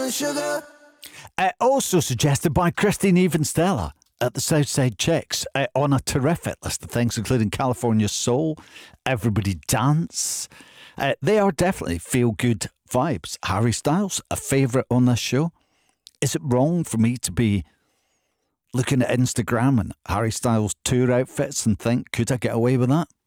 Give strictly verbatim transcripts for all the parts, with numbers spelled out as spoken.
and sugar. Uh, also suggested by Christine Evanstella at the Southside Chicks uh, on a terrific list of things, including California Soul, Everybody Dance. Uh, they are definitely feel-good vibes. Harry Styles, a favourite on this show. Is it wrong for me to be looking at Instagram and Harry Styles tour outfits and think, could I get away with that?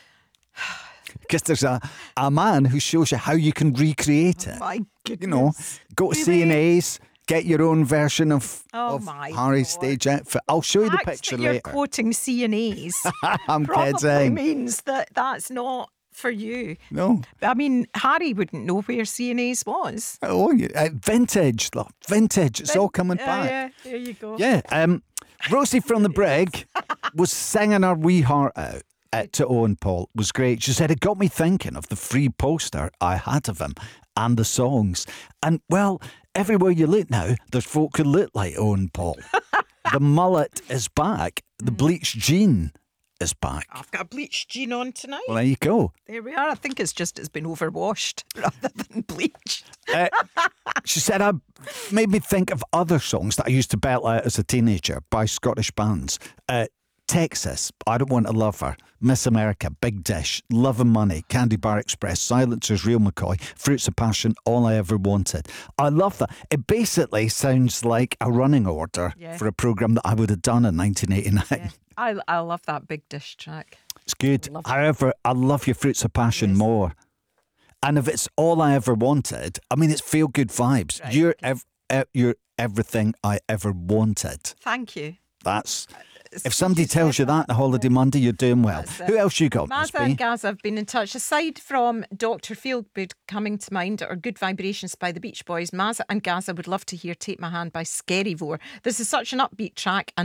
Because there's a, a man who shows you how you can recreate it. Oh my goodness. You know, go to C and A's, get your own version of, Oh of my Harry's God. stage outfit. I'll show you the fact picture that you're later. quoting C and A's I'm probably kidding. means that that's not for you. No. I mean, Harry wouldn't know where C and A's was. Oh, yeah. uh, vintage, look, vintage. It's all coming Yeah, back. yeah, there you go. Yeah. Um, Rosie from the Brig was singing her wee heart out uh, to Owen Paul. It was great. She said, it got me thinking of the free poster I had of him and the songs. And, well, everywhere you look now, there's folk who look like Owen Paul. The mullet is back. The bleached jean is back. I've got a bleached jean on tonight. Well, there you go. There we are. I think it's just it's been overwashed rather than bleached. Uh, she said, I made me think of other songs that I used to belt out as a teenager by Scottish bands. Uh, Texas, I Don't Want to Love Her, Miss America, Big Dish, Love and Money, Candy Bar Express, Silencers, Real McCoy, Fruits of Passion, All I Ever Wanted. I love that. It basically sounds like a running order Yeah. for a programme that I would have done in nineteen eighty-nine. Yeah. I I love that Big Dish track. It's good. Love it. However, I love your Fruits of Passion Yes. more. And if it's All I Ever Wanted, I mean, it's feel good vibes. Right, You're, okay. ev- e- you're everything I ever wanted. Thank you. That's. It's- If somebody you tells said you that on a holiday Monday, you're doing well. That's it. Who else you got, Miss Mazza B? and Gaza have been in touch. Aside from Doctor Feelgood coming to mind or Good Vibrations by the Beach Boys, Mazza and Gaza would love to hear Take My Hand by Skerryvore. This is such an upbeat track and